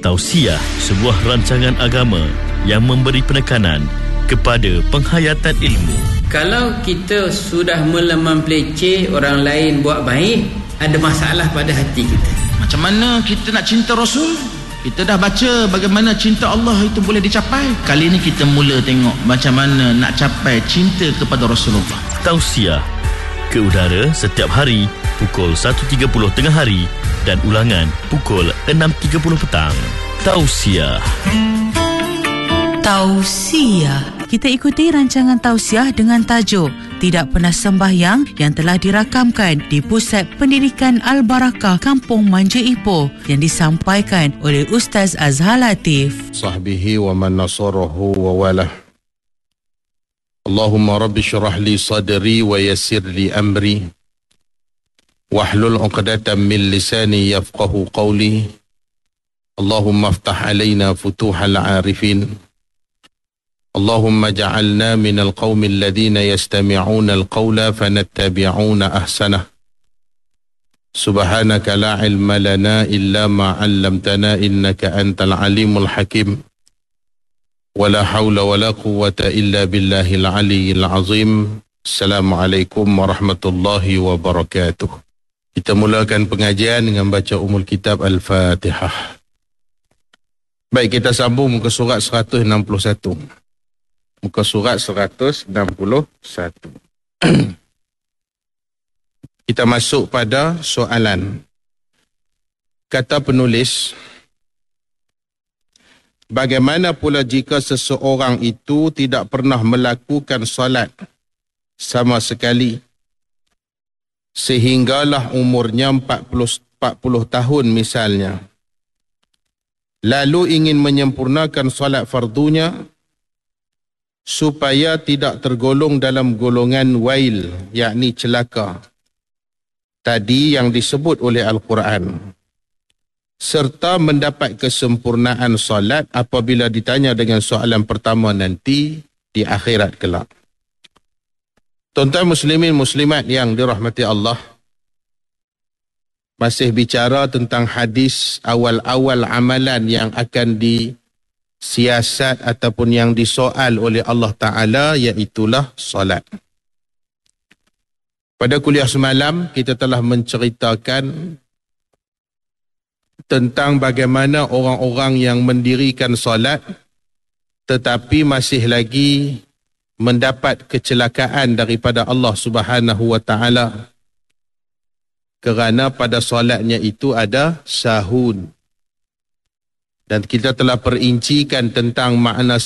Tausiah, sebuah rancangan agama yang memberi penekanan kepada penghayatan ilmu. Kalau kita sudah mula mempeleceh orang lain buat baik, ada masalah pada hati kita. Macam mana kita nak cinta Rasul? Kita dah baca bagaimana cinta Allah itu boleh dicapai. Kali ini kita mula tengok macam mana nak capai cinta kepada Rasulullah. Tausiah ke udara setiap hari pukul 1.30 tengah hari dan ulangan pukul 6.30 petang. Tausiah. Kita ikuti rancangan tausiah dengan tajuk Tidak Pernah Sembahyang yang telah dirakamkan di Pusat Pendidikan Al-Barakah Kampung Manja Ipoh yang disampaikan oleh Ustaz Azhar Latif. Sahbihi wa man nasarahu wa walah. Allahumma rabbi syrah li sadri wa yassir li amri wahlul 'uqdatam min lisani yafqahu qawli. Allahumma aftah alaina futuhal 'arifin. Allahumma ja'alna minal qaumil ladhina yastami'una al-qawla fanattabi'una ahsanah. Subhanaka la ilma lana illa ma 'allamtana innaka antal alimul hakim. Wala hawla wala quwwata illa billahil aliyyil azim. Assalamualaikum warahmatullahi wabarakatuh. Kita mulakan pengajian dengan baca umul kitab Al-Fatihah. Baik, kita sambung muka surat 161. Muka surat 161. Kita masuk pada soalan. Kata penulis, bagaimana pula jika seseorang itu tidak pernah melakukan solat sama sekali sehinggalah umurnya 40 tahun misalnya, lalu ingin menyempurnakan solat fardunya supaya tidak tergolong dalam golongan wail, yakni celaka tadi yang disebut oleh Al-Quran, serta mendapat kesempurnaan solat apabila ditanya dengan soalan pertama nanti di akhirat kelak. Tuan-tuan muslimin muslimat yang dirahmati Allah, masih bicara tentang hadis awal-awal amalan yang akan disiasat ataupun yang disoal oleh Allah Ta'ala, iaitulah solat. Pada kuliah semalam kita telah menceritakan tentang bagaimana orang-orang yang mendirikan solat tetapi masih lagi mendapat kecelakaan daripada Allah Subhanahu wa Ta'ala kerana pada solatnya itu ada sahun. Dan kita telah perincikan tentang makna